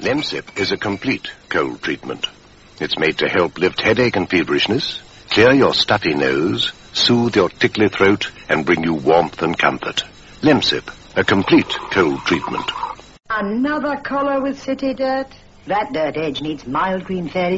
Lemsip is a complete cold treatment. It's made to help lift headache and feverishness, clear your stuffy nose, soothe your tickly throat, and bring you warmth and comfort. Lemsip, a complete cold treatment. Another collar with city dirt? That dirt edge needs mild green fairy